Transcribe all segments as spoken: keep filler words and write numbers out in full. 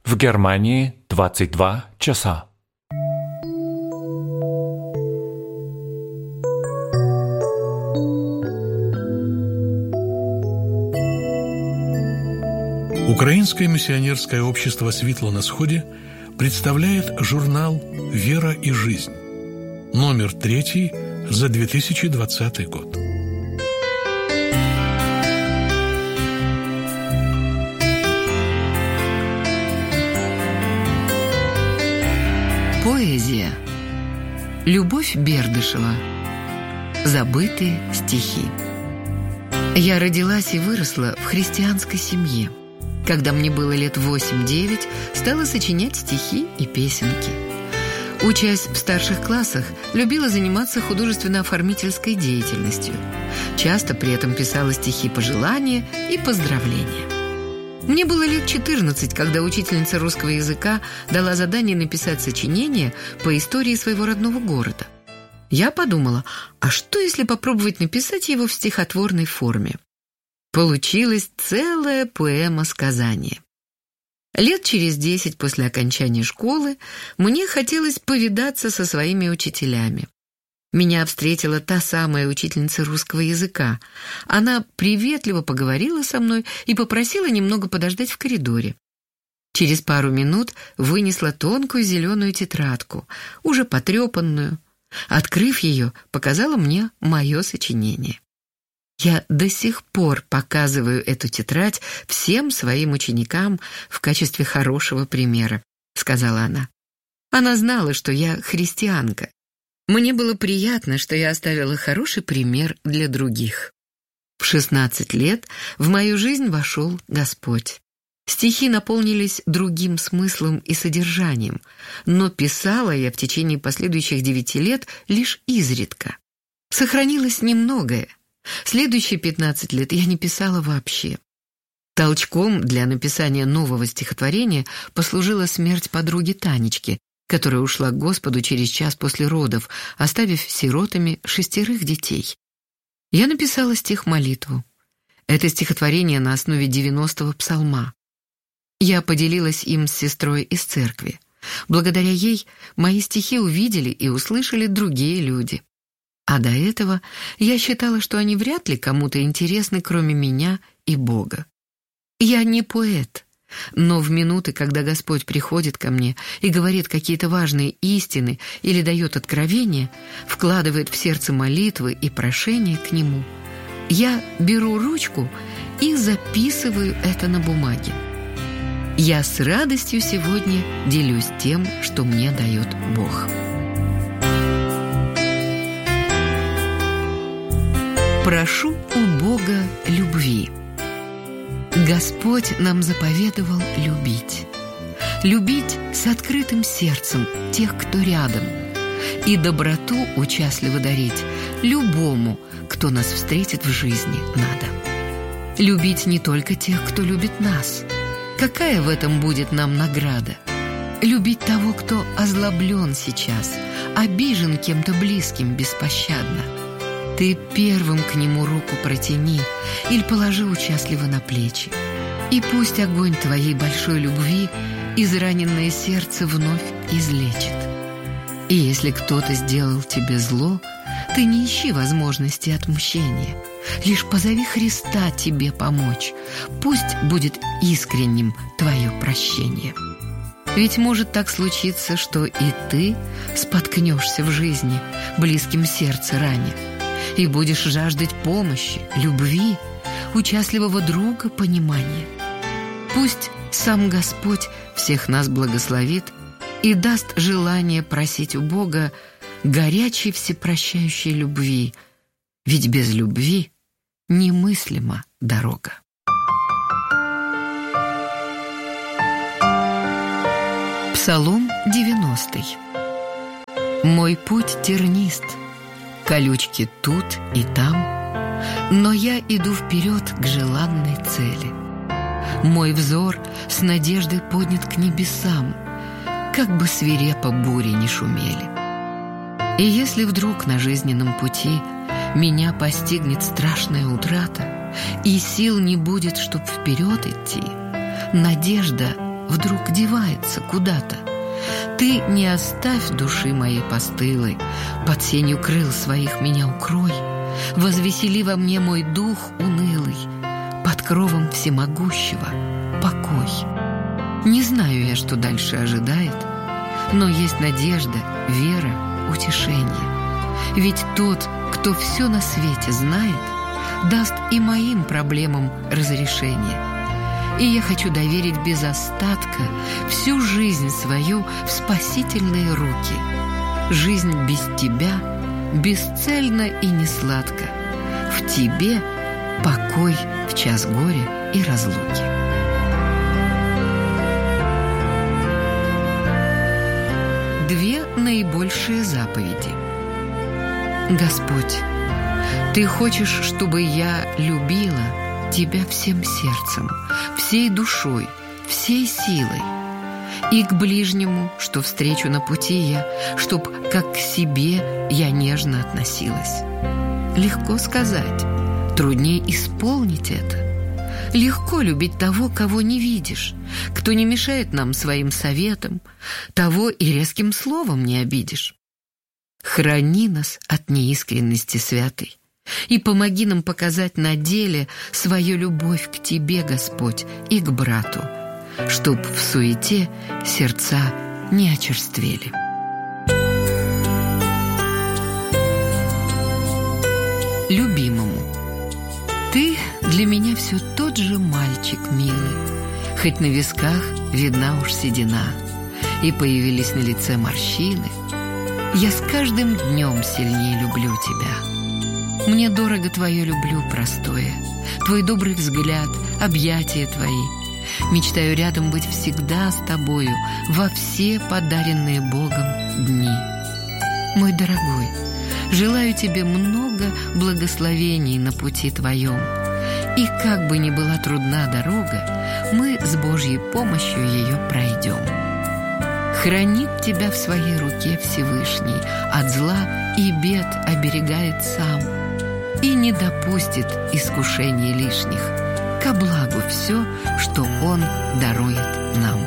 В Германии двадцать два часа. Украинское миссионерское общество «Светло на сходе» представляет журнал «Вера и жизнь», номер третий за две тысячи двадцатый год. Поэзия. Любовь Бердышева. Забытые стихи. Я родилась и выросла в христианской семье. Когда мне было лет восемь-девять, стала сочинять стихи и песенки. Учась в старших классах, любила заниматься художественно-оформительской деятельностью. Часто при этом писала стихи пожелания и поздравления. Мне было лет четырнадцать, когда учительница русского языка дала задание написать сочинение по истории своего родного города. Я подумала, а что если попробовать написать его в стихотворной форме? Получилась целая поэма-сказание. Лет через десять после окончания школы мне хотелось повидаться со своими учителями. Меня встретила та самая учительница русского языка. Она приветливо поговорила со мной и попросила немного подождать в коридоре. Через пару минут вынесла тонкую зеленую тетрадку, уже потрепанную. Открыв ее, показала мне мое сочинение. Я до сих пор показываю эту тетрадь всем своим ученикам в качестве хорошего примера, сказала она. Она знала, что я христианка. Мне было приятно, что я оставила хороший пример для других. В шестнадцать лет в мою жизнь вошел Господь. Стихи наполнились другим смыслом и содержанием, но писала я в течение последующих девяти лет лишь изредка. Сохранилось немногое. Следующие пятнадцать лет я не писала вообще. Толчком для написания нового стихотворения послужила смерть подруги Танечки, которая ушла к Господу через час после родов, оставив сиротами шестерых детей. Я написала стих-молитву. Это стихотворение на основе девяностого псалма. Я поделилась им с сестрой из церкви. Благодаря ей мои стихи увидели и услышали другие люди. А до этого я считала, что они вряд ли кому-то интересны, кроме меня и Бога. Я не поэт, но в минуты, когда Господь приходит ко мне и говорит какие-то важные истины или дает откровение, вкладывает в сердце молитвы и прошения к Нему, я беру ручку и записываю это на бумаге. Я с радостью сегодня делюсь тем, что мне дает Бог. Прошу у Бога любви. Господь нам заповедовал любить. Любить с открытым сердцем тех, кто рядом, и доброту участливо дарить любому, кто нас встретит в жизни, надо. Любить не только тех, кто любит нас. Какая в этом будет нам награда? Любить того, кто озлоблен сейчас, обижен кем-то близким беспощадно. Ты первым к нему руку протяни или положи участливо на плечи. И пусть огонь твоей большой любви израненное сердце вновь излечит. И если кто-то сделал тебе зло, ты не ищи возможности отмщения. Лишь позови Христа тебе помочь. Пусть будет искренним твое прощение. Ведь может так случиться, что и ты споткнешься в жизни, близким сердце раня, и будешь жаждать помощи, любви, участливого друга, понимания. Пусть сам Господь всех нас благословит и даст желание просить у Бога горячей всепрощающей любви, ведь без любви немыслима дорога. Псалом девяностый. Мой путь тернист, колючки тут и там, но я иду вперед к желанной цели. Мой взор с надеждой поднят к небесам, как бы свирепо бури не шумели. И если вдруг на жизненном пути меня постигнет страшная утрата, и сил не будет, чтоб вперед идти, надежда вдруг девается куда-то. Ты не оставь души моей постылой, под сенью крыл своих меня укрой, возвесели во мне мой дух унылый, под кровом всемогущего покой. Не знаю я, что дальше ожидает, но есть надежда, вера, утешение. Ведь тот, кто все на свете знает, даст и моим проблемам разрешение. И я хочу доверить без остатка всю жизнь свою в спасительные руки. Жизнь без тебя бесцельна и несладка. В тебе покой в час горя и разлуки. Две наибольшие заповеди. Господь, Ты хочешь, чтобы я любила Тебя всем сердцем, всей душой, всей силой, и к ближнему, что встречу на пути я, чтоб как к себе я нежно относилась. Легко сказать, труднее исполнить это. Легко любить того, кого не видишь, кто не мешает нам своим советом, того и резким словом не обидишь. Храни нас от неискренности святой и помоги нам показать на деле свою любовь к Тебе, Господь, и к брату, чтоб в суете сердца не очерствели. Любимому. Ты для меня все тот же мальчик милый, хоть на висках видна уж седина, и появились на лице морщины. Я с каждым днем сильнее люблю тебя. Мне дорого твое люблю простое, твой добрый взгляд, объятия твои. Мечтаю рядом быть всегда с тобою во все подаренные Богом дни. Мой дорогой, желаю тебе много благословений на пути твоем. И как бы ни была трудна дорога, мы с Божьей помощью ее пройдем. Хранит тебя в своей руке Всевышний, от зла и бед оберегает сам, и не допустит искушений лишних, ко благу все, что Он дарует нам.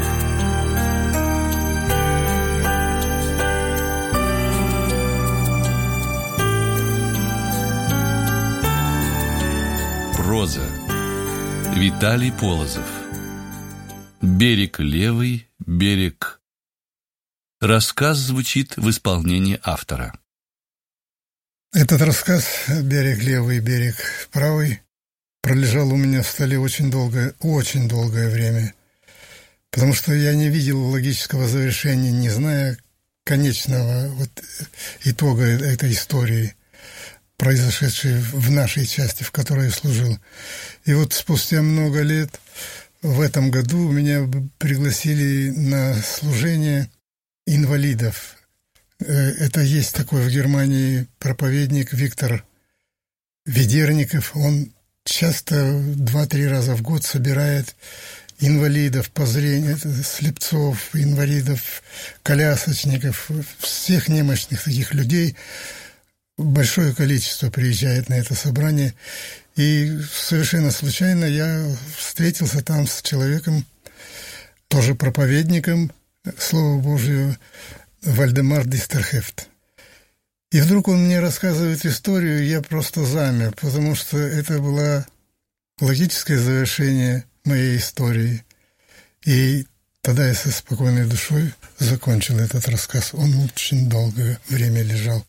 Проза. Виталий Полозов. Берег левый, берег. Рассказ звучит в исполнении автора. Этот рассказ «Берег левый, берег правый» пролежал у меня в столе очень долгое, очень долгое время, потому что я не видел логического завершения, не зная конечного вот итога этой истории, произошедшей в нашей части, в которой я служил. И вот спустя много лет, в этом году, меня пригласили на служение инвалидов. Это есть такой в Германии проповедник Виктор Ведерников. Он часто два-три раза в год собирает инвалидов по зрению, слепцов, инвалидов, колясочников, всех немощных таких людей. Большое количество приезжает на это собрание. И совершенно случайно я встретился там с человеком, тоже проповедником Слова Божьего, Вальдемар Дистерхефт. И вдруг он мне рассказывает историю, и я просто замер, потому что это было логическое завершение моей истории. И тогда я со спокойной душой закончил этот рассказ. Он очень долгое время лежал.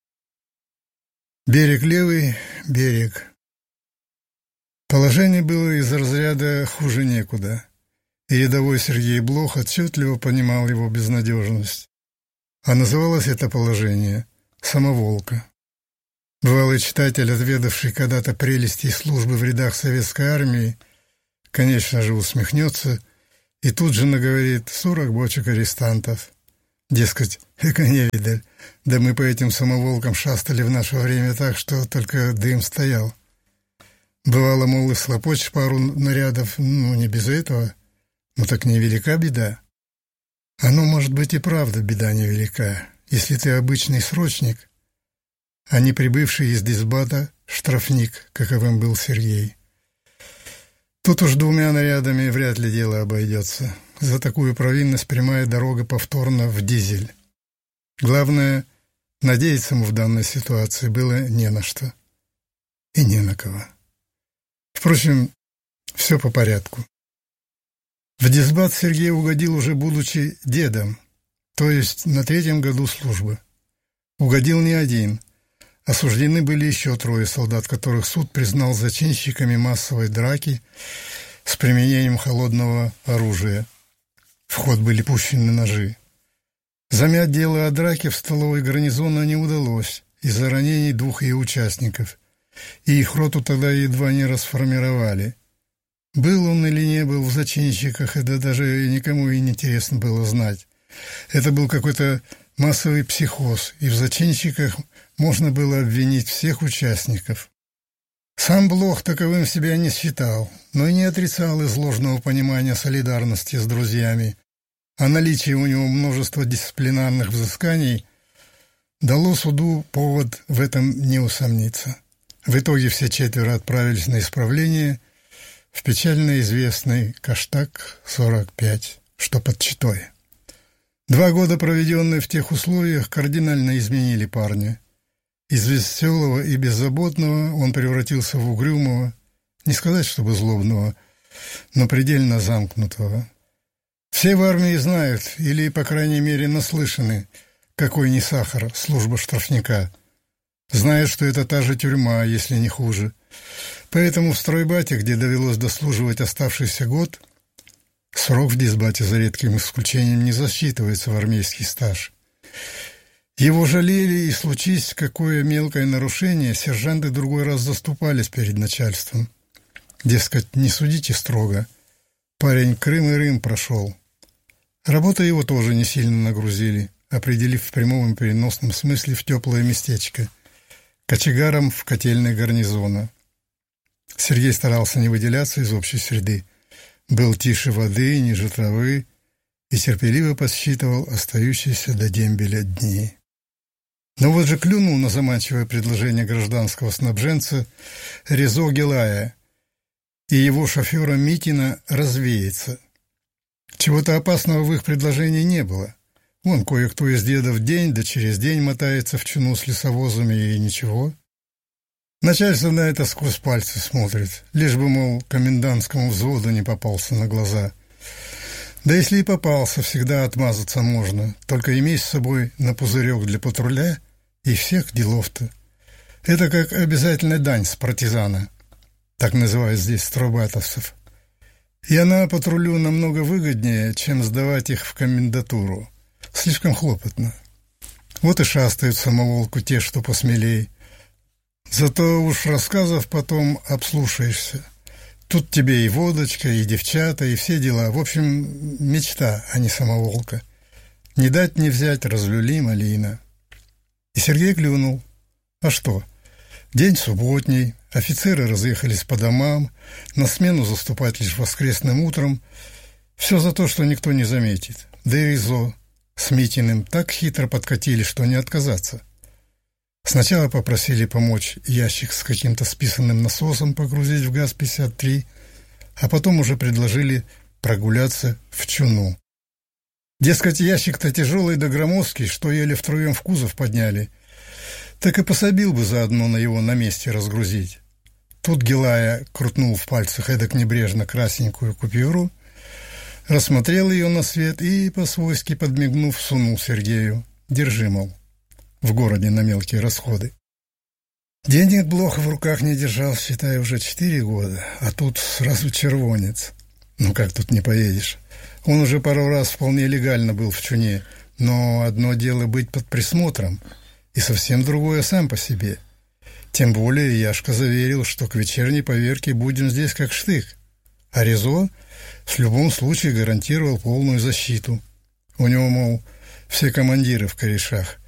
Берег левый, берег. Положение было из разряда «хуже некуда», и рядовой Сергей Блох отчетливо понимал его безнадежность. А называлось это положение «самоволка». Бывалый читатель, отведавший когда-то прелести службы в рядах советской армии, конечно же, усмехнется и тут же наговорит сорок бочек арестантов. Дескать, эка невидаль, да мы по этим самоволкам шастали в наше время так, что только дым стоял. Бывало, мол, и слопочешь пару нарядов, ну, не без этого, ну так невелика беда. Оно, может быть, и правда беда невелика, если ты обычный срочник, а не прибывший из дисбата штрафник, каковым был Сергей. Тут уж двумя нарядами вряд ли дело обойдется. За такую провинность прямая дорога повторно в Дизель. Главное, надеяться ему в данной ситуации было не на что и не на кого. Впрочем, все по порядку. В дисбат Сергей угодил уже будучи дедом, то есть на третьем году службы. Угодил не один. Осуждены были еще трое солдат, которых суд признал зачинщиками массовой драки с применением холодного оружия. В ход были пущены ножи. Замять дело о драке в столовой гарнизона не удалось из-за ранений двух ее участников, и их роту тогда едва не расформировали. Был он или не был в зачинщиках, это даже никому и не интересно было знать. Это был какой-то массовый психоз, и в зачинщиках можно было обвинить всех участников. Сам Блох таковым себя не считал, но и не отрицал из ложного понимания солидарности с друзьями. А наличие у него множества дисциплинарных взысканий дало суду повод в этом не усомниться. В итоге все четверо отправились на исправление в печально известный Каштак сорок пять, что под Читой. Два года, проведенные в тех условиях, кардинально изменили парня. Из веселого и беззаботного он превратился в угрюмого, не сказать, чтобы злобного, но предельно замкнутого. Все в армии знают, или, по крайней мере, наслышаны, какой не сахар служба штрафника. Знают, что это та же тюрьма, если не хуже. Поэтому в стройбате, где довелось дослуживать оставшийся год, срок в дисбате за редким исключением не засчитывается в армейский стаж. Его жалели, и случись какое мелкое нарушение, сержанты другой раз заступались перед начальством. Дескать, не судите строго. Парень Крым и Рым прошел. Работу его тоже не сильно нагрузили, определив в прямом и переносном смысле в теплое местечко, кочегаром в котельной гарнизона. Сергей старался не выделяться из общей среды, был тише воды, ниже травы и терпеливо подсчитывал остающиеся до дембеля дни. Но вот же клюнул на заманчивое предложение гражданского снабженца Резо Гелая и его шофера Митина развеяться. Чего-то опасного в их предложении не было. Вон кое-кто из дедов день да через день мотается в чуну с лесовозами, и ничего. Начальство на это сквозь пальцы смотрит, лишь бы, мол, комендантскому взводу не попался на глаза. Да если и попался, всегда отмазаться можно, только имей с собой на пузырек для патруля и всех делов-то. Это как обязательная дань с партизана, так называют здесь стройбатовцев. И она патрулю намного выгоднее, чем сдавать их в комендатуру. Слишком хлопотно. Вот и шастают самоволку те, что посмелей. Зато уж рассказов потом обслушаешься. Тут тебе и водочка, и девчата, и все дела. В общем, мечта, а не самоволка. Не дать не взять, разлюли малина. И Сергей клюнул. А что? День субботний, офицеры разъехались по домам, на смену заступать лишь воскресным утром. Все за то, что никто не заметит. Да и Резо с Митиным так хитро подкатили, что не отказаться. Сначала попросили помочь ящик с каким-то списанным насосом погрузить в ГАЗ пятьдесят три, а потом уже предложили прогуляться в чуну. Дескать, ящик-то тяжелый да громоздкий, что еле втроем в кузов подняли. Так и пособил бы заодно на его на месте разгрузить. Тут Гелая крутнул в пальцах эдак небрежно красненькую купюру, рассмотрел ее на свет и, по-свойски подмигнув, сунул Сергею. Держи, мол, в городе на мелкие расходы. Денег Блох в руках не держал, считай, уже четыре года, а тут сразу червонец. Ну как тут не поедешь? Он уже пару раз вполне легально был в чуне, но одно дело быть под присмотром, и совсем другое сам по себе. Тем более Яшка заверил, что к вечерней поверке будем здесь как штык, а Резо в любом случае гарантировал полную защиту. У него, мол, все командиры в корешах.